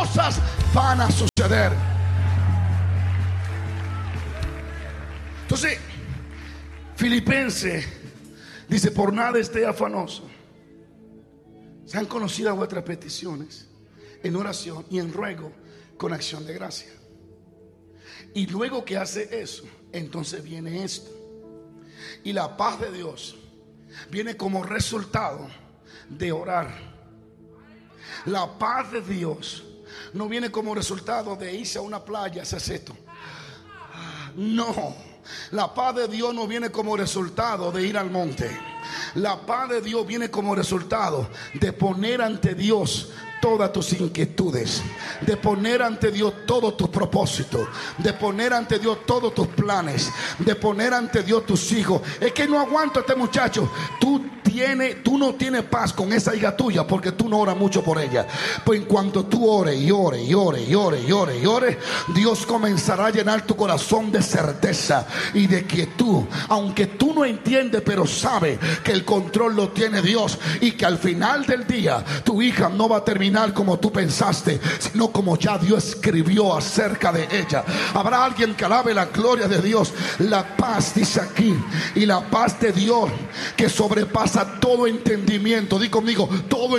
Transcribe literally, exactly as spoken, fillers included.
cosas van a suceder. Entonces, Filipenses dice: por nada esté afanoso. Sean conocidas vuestras peticiones en oración y en ruego con acción de gracia. Y luego que hace eso, entonces viene esto. Y la paz de Dios viene como resultado de orar. La paz de Dios no viene como resultado de irse a una playa, hacer esto. No, la paz de Dios no viene como resultado de ir al monte. La paz de Dios viene como resultado de poner ante Dios todas tus inquietudes, de poner ante Dios todos tus propósitos, de poner ante Dios todos tus planes, de poner ante Dios tus hijos. Es que no aguanto a este muchacho. Tú tienes, tú no tienes paz con esa hija tuya porque tú no oras mucho por ella. Pues en cuanto tú ores y ores y ores y ores y ores y ores, Dios comenzará a llenar tu corazón de certeza y de quietud, aunque tú no entiendes, pero sabes que el control lo tiene Dios, y que al final del día tu hija no va a terminar como tú pensaste, sino como ya Dios escribió acerca de ella. Habrá alguien que alabe la gloria de Dios. La paz, dice aquí, y la paz de Dios que sobrepasa todo entendimiento. Di conmigo, todo